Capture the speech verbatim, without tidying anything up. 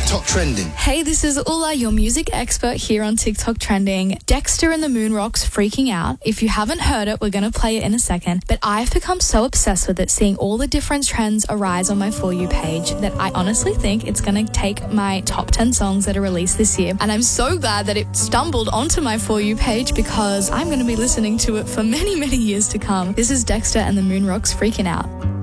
TikTok Trending. Hey, this is Ula, your music expert here on TikTok Trending. Dexter and the Moon Rocks, Freaking Out. If you haven't heard it, we're going to play it in a second. But I've become so obsessed with it, seeing all the different trends arise on my For You page, that I honestly think it's going to take my top ten songs that are released this year. And I'm so glad that it stumbled onto my For You page, because I'm going to be listening to it for many, many years to come. This is Dexter and the Moon Rocks, Freaking Out.